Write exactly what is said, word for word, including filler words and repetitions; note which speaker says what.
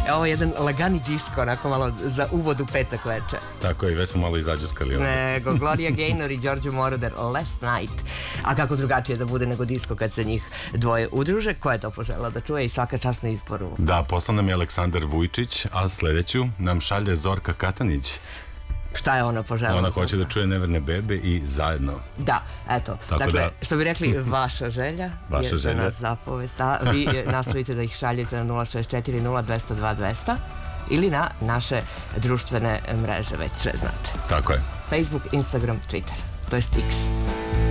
Speaker 1: Ovo je jedan lagani disko, onako malo za uvod u petak veče.
Speaker 2: Tako je, već smo malo izađeskali.
Speaker 1: Nego Gloria Gaynor i Giorgio Moroder, Last Night. A kako drugačije da bude nego disko kad se njih dvoje udruže? Ko je to poželao da čuje i svaka čast na izboru?
Speaker 2: Da, posla nam je Aleksandar Vujčić, a sledeću nam šalje Zorka Katanić.
Speaker 1: Šta je ona poželjela?
Speaker 2: Ona hoće da čuje Neverne bebe i Zajedno.
Speaker 1: Da, eto.
Speaker 2: Tako
Speaker 1: dakle,
Speaker 2: da...
Speaker 1: što bi rekli, vaša želja
Speaker 2: vaša
Speaker 1: je
Speaker 2: želja.
Speaker 1: za nas zapovest. A vi nastavite da ih šaljete na nula šest četiri nula dvesta dva dvesta ili na naše društvene mreže, već sve znate.
Speaker 2: Tako je.
Speaker 1: Facebook, Instagram, Twitter. To je Stix.